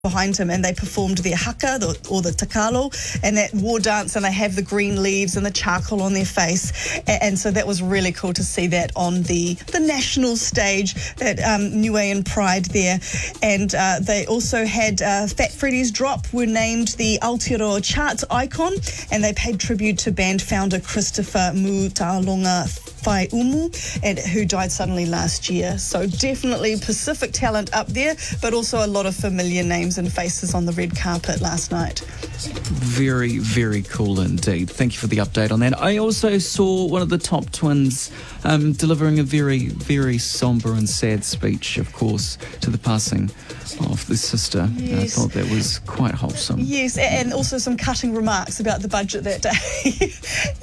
behind him, and they performed their haka or the takalo and that war dance, and they have the green leaves and the charcoal on their face, and so that was really cool to see that on the national stage, that Niuean pride there. And they also had Fat Freddy's Drop were named the Aotearoa chart icon, and they paid tribute to band founder Christopher Mutalonga Whaiumu, and who died suddenly last year. So definitely Pacific talent up there, but also a lot of familiar names and faces on the red carpet last night. Very, very cool indeed. Thank you for the update on that. I also saw one of the Top Twins delivering a very, very sombre and sad speech, of course, to the passing of the sister. Yes. I thought that was quite wholesome. Yes, and also some cutting remarks about the budget that day.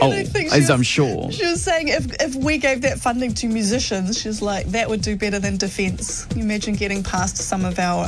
I'm sure. She was saying if we gave that funding to musicians, she's like, that would do better than defence. Can you imagine getting past some of our,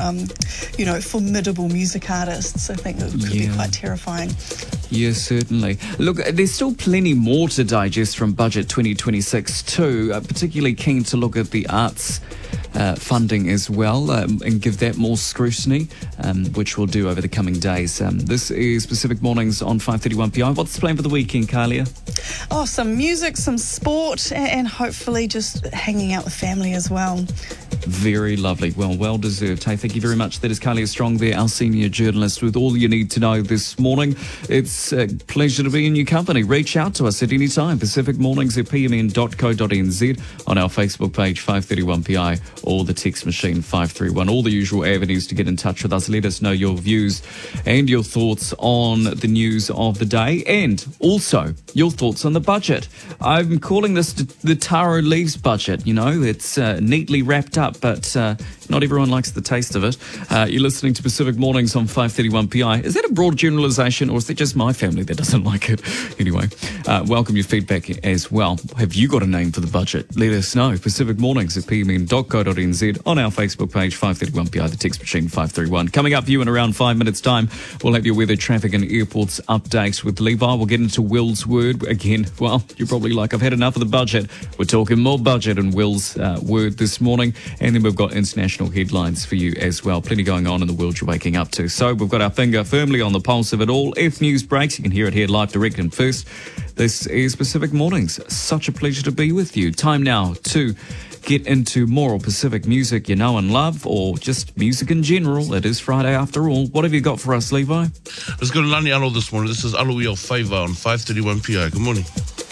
formidable music artists? I think it could be quite terrifying. Yeah, certainly. Look, there's still plenty more to digest from Budget 2026 too. Particularly keen to look at the arts funding as well and give that more scrutiny, which we'll do over the coming days. This is Pacific Mornings on 5:31 PI. What's the plan for the weekend, Kalia? Oh, some music, some sport, and hopefully just hanging out with family as well. Very lovely. Well deserved. Hey, thank you very much. That is Kalia Strong there, our senior journalist, with all you need to know this morning. It's a pleasure to be in your company. Reach out to us at any time. Pacific Mornings at pmn.co.nz, on our Facebook page 531 PI, or the text machine 531. All the usual avenues to get in touch with us. Let us know your views and your thoughts on the news of the day, and also your thoughts on the budget. I'm calling this the Taro Leaves budget. You know, it's neatly wrapped up, but not everyone likes the taste of it. You're listening to Pacific Mornings on 531 PI. Is that a broad generalisation, or is it just my family that doesn't like it? Anyway, welcome your feedback as well. Have you got a name for the budget? Let us know. Pacific Mornings at pmn.co.nz, on our Facebook page 531 PI, the text machine 531. Coming up for you in around 5 minutes' time, we'll have your weather, traffic and airports update with Levi. We'll get into Will's word again. Well, you're probably like, I've had enough of the budget. We're talking more budget and Will's word this morning. And then we've got international headlines for you as well. Plenty going on in the world you're waking up to. So we've got our finger firmly on the pulse of it all. If news breaks, you can hear it here live, direct and first. This is Pacific Mornings. Such a pleasure to be with you. Time now to get into more Pacific music you know and love, or just music in general. It is Friday after all. What have you got for us, Levi? Let's go to Lani Alo this morning. This is Aloe Favour on 531 PI. Good morning.